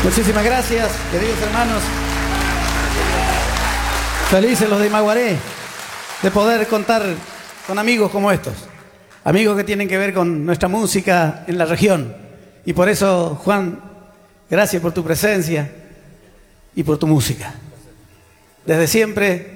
Muchísimas gracias, queridos hermanos. Felices los de Imaguaré de poder contar con amigos como estos. Amigos que tienen que ver con nuestra música en la región. Y por eso, Juan, gracias por tu presencia y por tu música. Desde siempre